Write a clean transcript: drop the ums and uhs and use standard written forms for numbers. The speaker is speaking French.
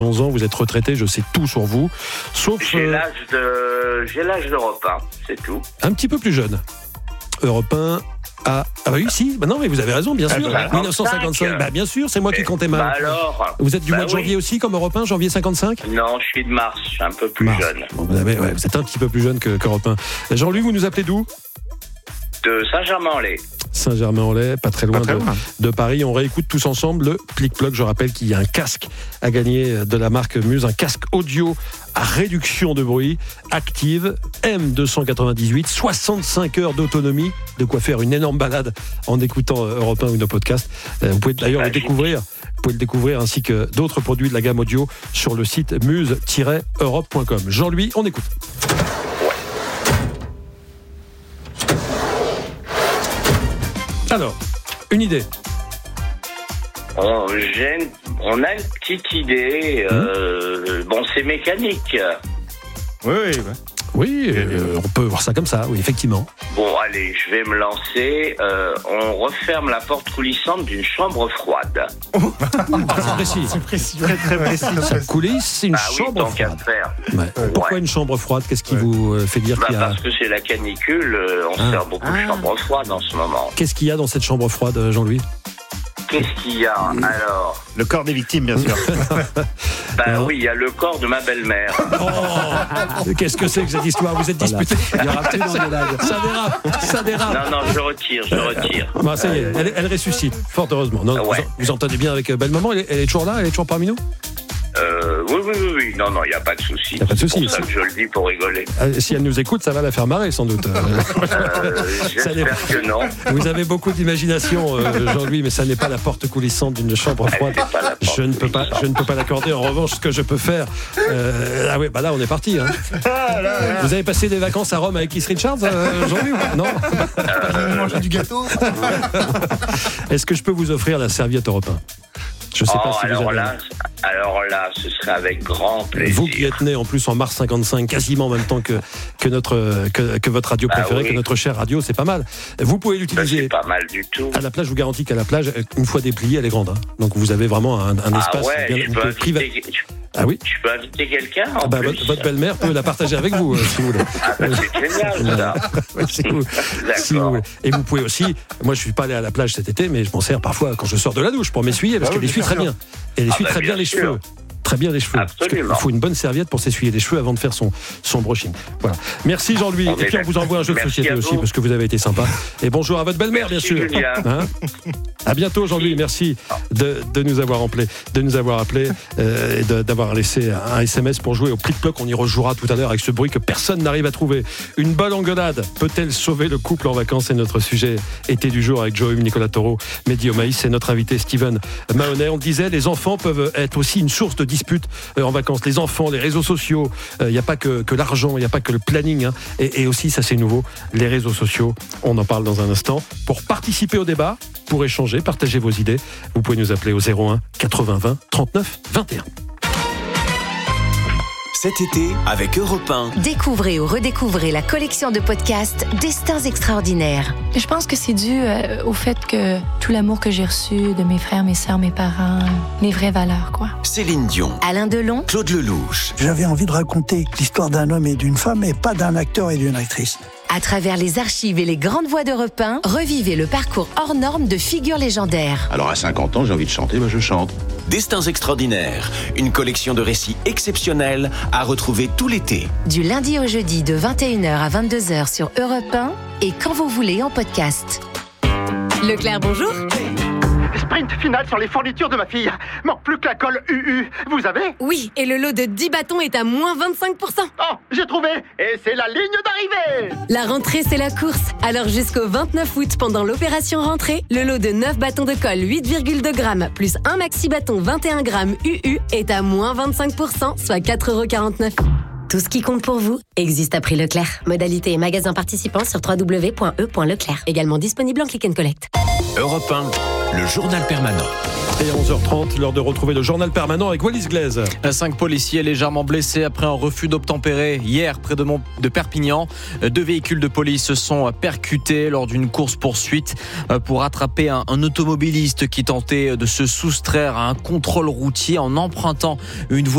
71 ans, vous êtes retraité, je sais tout sur vous. Sauf... J'ai l'âge d'Europe 1, c'est tout. Un petit peu plus jeune. Europe 1... Ah bah oui, si. Bah non, mais vous avez raison, bien sûr. 1955. Bah bien sûr, c'est moi qui comptais mal. Bah alors. Vous êtes du mois de janvier aussi, comme Europe 1, janvier 55 ? Non, je suis de mars, je suis un peu plus jeune. Bon, vous êtes un petit peu plus jeune qu'Europe 1. Jean-Louis, vous nous appelez d'où ? De Saint-Germain-en-Laye. Saint-Germain-en-Laye, pas très loin de Paris. On réécoute tous ensemble le Plic-Ploc. Je rappelle qu'il y a un casque à gagner de la marque Muse, un casque audio à réduction de bruit, active, M298, 65 heures d'autonomie, de quoi faire une énorme balade en écoutant Europe 1 ou nos podcasts. Vous pouvez d'ailleurs le découvrir. Vous pouvez le découvrir ainsi que d'autres produits de la gamme audio sur le site muse-europe.com. Jean-Louis, on écoute. Alors, une idée. On a une petite idée. Bon, c'est mécanique. Oui, on peut voir ça comme ça, oui, effectivement. Bon, allez, je vais me lancer. On referme la porte coulissante d'une chambre froide. C'est précis. C'est précis. Très précis. Ça coulisse, c'est une chambre tant qu'à froide. faire. Ouais. Pourquoi une chambre froide ? Qu'est-ce qui vous fait dire qu'il y a... Parce que c'est la canicule, on sert beaucoup de chambres froides en ce moment. Qu'est-ce qu'il y a dans cette chambre froide, Jean-Louis ? Qu'est-ce qu'il y a alors ? Le corps des victimes, bien sûr. Oui, il y a le corps de ma belle-mère. Oh, qu'est-ce que c'est que cette histoire ? Vous êtes disputés ? Il y aura plus d'engueulade. Ça dérape. Non, je retire. Bah, ça y est, elle ressuscite, fort heureusement. Non, Ouais. vous entendez bien avec belle-maman, elle est toujours là ? Elle est toujours parmi nous ? Oui. Non, il n'y a pas de souci. Y a pas de souci. C'est pour ça que je le dis pour rigoler. Si elle nous écoute, ça va la faire marrer, sans doute. J'espère que non. Vous avez beaucoup d'imagination, Jean-Louis, mais ça n'est pas la porte coulissante d'une chambre froide. Je ne peux pas l'accorder. En revanche, ce que je peux faire... là, on est parti. Hein. Vous avez passé des vacances à Rome avec Keith Richards, Jean-Louis ? Non. Manger du gâteau. Est-ce que je peux vous offrir la serviette Europe 1 ? Je sais pas si vous avez... Alors là, ce serait avec grand plaisir. Vous qui êtes né en plus en mars 55, quasiment en même temps que votre radio préférée, que notre chère radio, c'est pas mal. Vous pouvez l'utiliser. C'est pas mal du tout. À la plage, je vous garantis qu'à la plage, une fois dépliée, elle est grande. Hein. Donc vous avez vraiment un espace privé. Ah oui. Je peux inviter quelqu'un votre belle-mère peut la partager avec vous, si vous voulez. C'est génial, ça. Si vous voulez. Et vous pouvez aussi, moi je suis pas allé à la plage cet été, mais je m'en sers parfois quand je sors de la douche pour m'essuyer, parce qu'elle essuie très bien. Elle essuie très bien les cheveux. Très bien les cheveux. Absolument. Il faut une bonne serviette pour s'essuyer les cheveux avant de faire son brushing. Voilà. Merci Jean-Louis. Et puis on vous envoie un jeu de société aussi parce que vous avez été sympa. Et bonjour à votre belle-mère, bien sûr. Hein ? À bientôt Jean-Louis. Merci de nous avoir appelé, et d'avoir laissé un SMS pour jouer au Plic-Ploc. On y rejouera tout à l'heure avec ce bruit que personne n'arrive à trouver. Une bonne engueulade peut-elle sauver le couple en vacances ? C'est notre sujet été du jour avec Joe Hume, Nicolas Taureau, Mehdi Omaïs. C'est notre invité Steven Mahoney. On disait, les enfants peuvent être aussi une source de dispute en vacances. Les enfants, les réseaux sociaux, il n'y a pas que l'argent, il n'y a pas que le planning. Hein. Et aussi, ça c'est nouveau, les réseaux sociaux. On en parle dans un instant. Pour participer au débat, pour échanger, partager vos idées, vous pouvez nous appeler au 01 80 20 39 21. Cet été, avec Europe 1. Découvrez ou redécouvrez la collection de podcasts Destins extraordinaires. Je pense que c'est dû au fait que tout l'amour que j'ai reçu de mes frères, mes sœurs, mes parents, les vraies valeurs, quoi. Céline Dion. Alain Delon. Claude Lelouch. J'avais envie de raconter l'histoire d'un homme et d'une femme, et pas d'un acteur et d'une actrice. À travers les archives et les grandes voix d'Europe 1, revivez le parcours hors norme de figures légendaires. Alors à 50 ans, j'ai envie de chanter, je chante. Destins extraordinaires, une collection de récits exceptionnels à retrouver tout l'été. Du lundi au jeudi de 21h à 22h sur Europe 1 et quand vous voulez en podcast. Leclerc, bonjour. Sprint final sur les fournitures de ma fille. Manque plus que la colle UU. Vous avez ? Oui, et le lot de 10 bâtons est à moins 25%. Oh, j'ai trouvé. Et c'est la ligne d'arrivée. La rentrée, c'est la course. Alors jusqu'au 29 août, pendant l'opération rentrée, le lot de 9 bâtons de colle 8,2 grammes plus un maxi bâton 21 grammes UU est à moins 25%, soit 4,49€. Tout ce qui compte pour vous existe à prix Leclerc. Modalité et magasin participants sur www.e.leclerc. Également disponible en click and collect. Europe 1, le journal permanent. Et à 11h30, l'heure de retrouver le journal permanent avec Wallis Glaise. 5 policiers légèrement blessés après un refus d'obtempérer hier près de Perpignan. 2 véhicules de police se sont percutés lors d'une course-poursuite pour attraper un automobiliste qui tentait de se soustraire à un contrôle routier en empruntant une voie